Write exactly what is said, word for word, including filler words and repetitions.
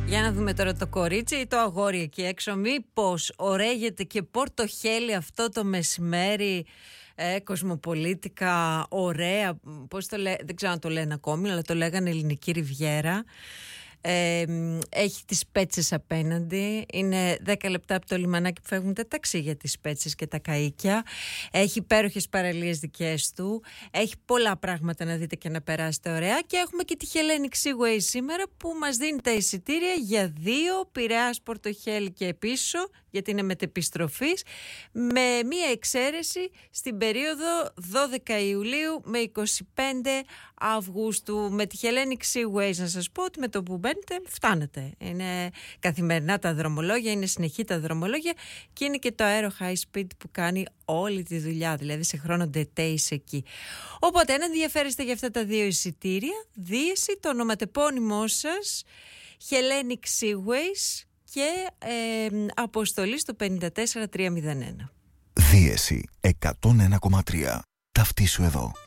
Για να δούμε τώρα το κορίτσι ή το αγόρι εκεί έξω. Μήπως ωραίγεται και πορτοχέλι αυτό το μεσημέρι, ε, κοσμοπολίτικα, ωραία. Πώς το λέ... Δεν ξέρω αν το λένε ακόμη, αλλά το λέγανε Ελληνική Ριβιέρα. Ε, έχει τις Πέτσες απέναντι. Είναι δέκα λεπτά από το λιμανάκι που φεύγουν τα ταξί για τις Πέτσες και τα καΐκια. Έχει υπέροχες παραλίες δικές του. Έχει πολλά πράγματα να δείτε και να περάσετε ωραία. Και έχουμε και τη Hellenic Seaways σήμερα που μας δίνει τα εισιτήρια για δύο, Πειραιάς, Πορτοχέλι και πίσω, γιατί είναι μετεπιστροφής, με μία εξαίρεση στην περίοδο δώδεκα Ιουλίου με είκοσι πέντε Αυγούστου. Με τη Hellenic Seaways να σας πω ότι με το που μπαίνετε φτάνετε. Είναι καθημερινά τα δρομολόγια, είναι συνεχή τα δρομολόγια και είναι και το αέρο high speed που κάνει όλη τη δουλειά, δηλαδή σε χρόνο ντετέις εκεί. Οπότε αν ενδιαφέρεστε για αυτά τα δύο εισιτήρια, δίεση, το ονοματεπώνυμό σας, Hellenic Seaways και ε, αποστολή στο πέντε τέσσερα τρία μηδέν ένα. Δίεση εκατόν ένα κόμμα τρία. Ταυτίσου εδώ.